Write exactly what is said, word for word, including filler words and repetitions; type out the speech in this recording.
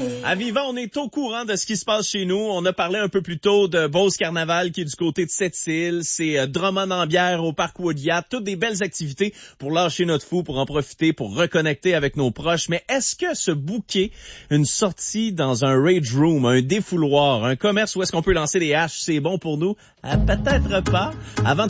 À Vivant, on est au courant de ce qui se passe chez nous. On a parlé un peu plus tôt de Beauce Carnaval qui est du côté de Sept-Îles. C'est euh, Drummond-en-Bière au Parc Waudiat. Toutes des belles activités pour lâcher notre fou, pour en profiter, pour reconnecter avec nos proches. Mais est-ce que se booker une sortie dans un rage room, un défouloir, un commerce où est-ce qu'on peut lancer des haches, c'est bon pour nous? Euh, peut-être pas. Avant de